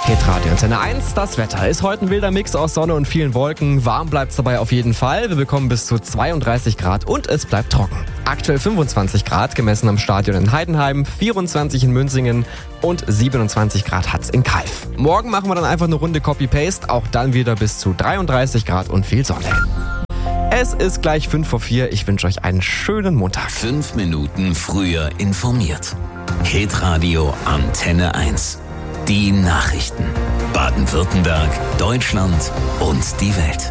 Hitradio Antenne 1, das Wetter ist heute ein wilder Mix aus Sonne und vielen Wolken. Warm bleibt es dabei auf jeden Fall. Wir bekommen bis zu 32 Grad und es bleibt trocken. Aktuell 25 Grad gemessen am Stadion in Heidenheim, 24 in Münzingen und 27 Grad hat's in Calw. Morgen machen wir dann einfach eine Runde Copy-Paste, auch dann wieder bis zu 33 Grad und viel Sonne. Es ist gleich 5:04. Ich wünsche euch einen schönen Montag. 5 Minuten früher informiert. Hitradio Antenne 1. Die Nachrichten. Baden-Württemberg, Deutschland und die Welt.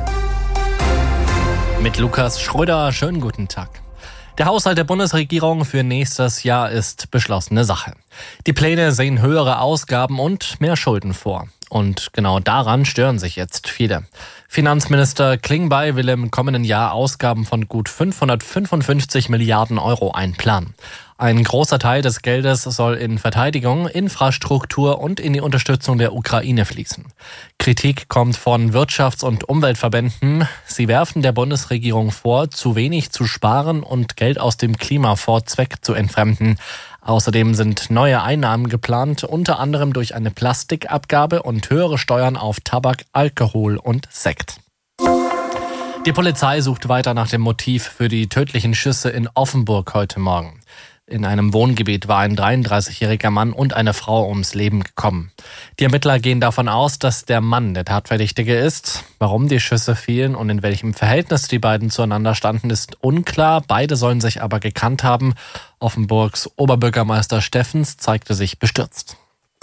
Mit Lukas Schröder, schönen guten Tag. Der Haushalt der Bundesregierung für nächstes Jahr ist beschlossene Sache. Die Pläne sehen höhere Ausgaben und mehr Schulden vor. Und genau daran stören sich jetzt viele. Finanzminister Klingbeil will im kommenden Jahr Ausgaben von gut 555 Milliarden Euro einplanen. Ein großer Teil des Geldes soll in Verteidigung, Infrastruktur und in die Unterstützung der Ukraine fließen. Kritik kommt von Wirtschafts- und Umweltverbänden. Sie werfen der Bundesregierung vor, zu wenig zu sparen und Geld aus dem Klimafonds Zweck zu entfremden. Außerdem sind neue Einnahmen geplant, unter anderem durch eine Plastikabgabe und höhere Steuern auf Tabak, Alkohol und Sekt. Die Polizei sucht weiter nach dem Motiv für die tödlichen Schüsse in Offenburg heute Morgen. In einem Wohngebiet war ein 33-jähriger Mann und eine Frau ums Leben gekommen. Die Ermittler gehen davon aus, dass der Mann der Tatverdächtige ist. Warum die Schüsse fielen und in welchem Verhältnis die beiden zueinander standen, ist unklar. Beide sollen sich aber gekannt haben. Offenburgs Oberbürgermeister Steffens zeigte sich bestürzt.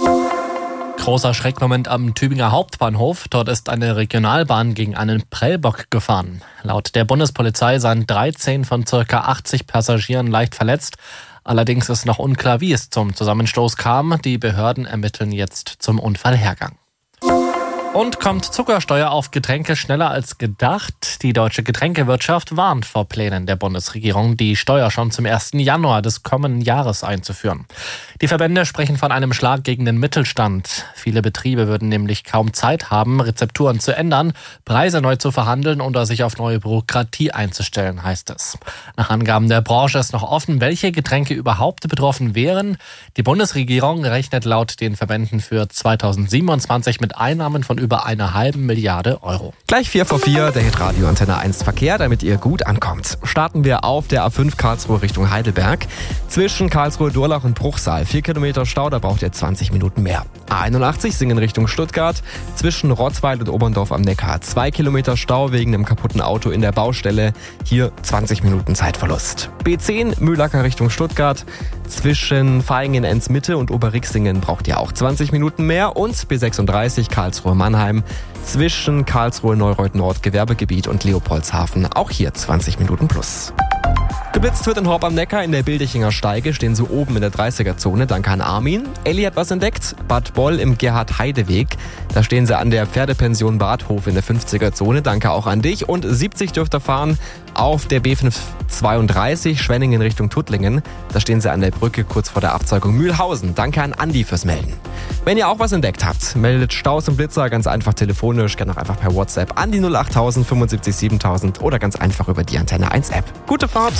Großer Schreckmoment am Tübinger Hauptbahnhof. Dort ist eine Regionalbahn gegen einen Prellbock gefahren. Laut der Bundespolizei seien 13 von ca. 80 Passagieren leicht verletzt. Allerdings ist noch unklar, wie es zum Zusammenstoß kam. Die Behörden ermitteln jetzt zum Unfallhergang. Und kommt Zuckersteuer auf Getränke schneller als gedacht? Die deutsche Getränkewirtschaft warnt vor Plänen der Bundesregierung, die Steuer schon zum 1. Januar des kommenden Jahres einzuführen. Die Verbände sprechen von einem Schlag gegen den Mittelstand. Viele Betriebe würden nämlich kaum Zeit haben, Rezepturen zu ändern, Preise neu zu verhandeln oder sich auf neue Bürokratie einzustellen, heißt es. Nach Angaben der Branche ist noch offen, welche Getränke überhaupt betroffen wären. Die Bundesregierung rechnet laut den Verbänden für 2027 mit Einnahmen von über 1,5 Milliarde Euro. Gleich 4:04, der Hitradio Antenne 1 Verkehr, damit ihr gut ankommt. Starten wir auf der A5 Karlsruhe Richtung Heidelberg. Zwischen Karlsruhe-Durlach und Bruchsal 4 Kilometer Stau, da braucht ihr 20 Minuten mehr. A81 Singen Richtung Stuttgart. Zwischen Rottweil und Oberndorf am Neckar 2 Kilometer Stau wegen einem kaputten Auto in der Baustelle. Hier 20 Minuten Zeitverlust. B10 Mühlacker Richtung Stuttgart. Zwischen Vaihingen-Enz-Mitte und Oberrixingen braucht ihr auch 20 Minuten mehr. Und B36 Karlsruhe-Mannheim zwischen Karlsruhe-Neureuth-Nord Gewerbegebiet und Leopoldshafen. Auch hier 20 Minuten plus. Geblitzt wird in Horb am Neckar. In der Bildichinger Steige stehen sie oben in der 30er-Zone. Danke an Armin. Elli hat was entdeckt. Bad Boll im Gerhard-Heide-Weg. Da stehen sie an der Pferdepension Badhof in der 50er-Zone. Danke auch an dich. Und 70 dürft ihr fahren auf der B532 Schwenningen Richtung Tuttlingen. Da stehen sie an der Brücke kurz vor der Abzweigung Mühlhausen. Danke an Andi fürs Melden. Wenn ihr auch was entdeckt habt, meldet Staus und Blitzer ganz einfach telefonisch, gerne auch einfach per WhatsApp an die 08000 75 7000 oder ganz einfach über die Antenne 1 App. Gute Fahrt!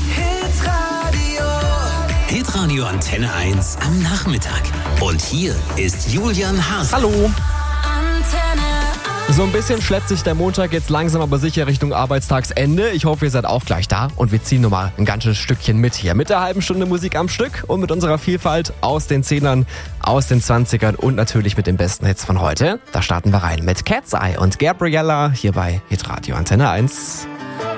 Hitradio Antenne 1 am Nachmittag. Und hier ist Julian Haas. Hallo! So ein bisschen schleppt sich der Montag jetzt langsam aber sicher Richtung Arbeitstagsende. Ich hoffe, ihr seid auch gleich da und wir ziehen nochmal ein ganzes Stückchen mit hier. Mit der halben Stunde Musik am Stück und mit unserer Vielfalt aus den 10ern, aus den 20ern und natürlich mit den besten Hits von heute. Da starten wir rein mit Cat's Eye und Gabriella hier bei Hitradio Antenne 1.